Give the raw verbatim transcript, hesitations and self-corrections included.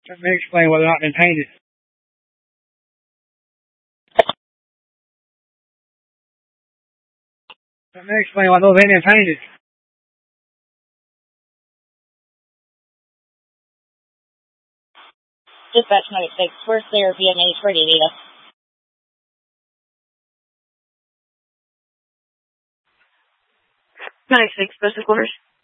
Let me explain why they're not been painted. Let me explain why those ain't been painted. Dispatch ninety-six, where's their Vietnamese? Where do you need us? ninety-six, postal quarters.